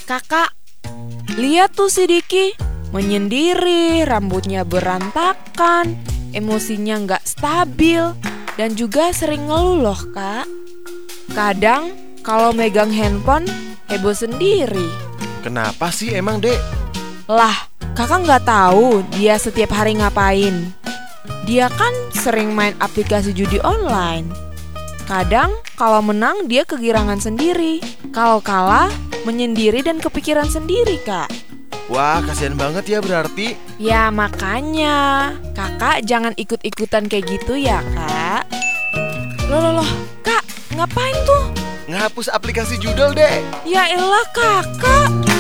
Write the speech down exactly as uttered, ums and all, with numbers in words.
Kakak, lihat tuh si Diki, menyendiri, rambutnya berantakan, emosinya nggak stabil, dan juga sering ngeluh loh kak. Kadang kalau megang handphone heboh sendiri. Kenapa sih emang, Dek? Lah, kakak nggak tahu dia setiap hari ngapain. Dia kan sering main aplikasi judi online. Kadang kalau menang dia kegirangan sendiri, kalau kalah menyendiri dan kepikiran sendiri kak. Wah, kasihan banget ya berarti. Ya makanya kakak jangan ikut-ikutan kayak gitu ya kak. Loh loh loh, kak ngapain tuh? Ngehapus aplikasi judul, Dek. Ya elah kakak.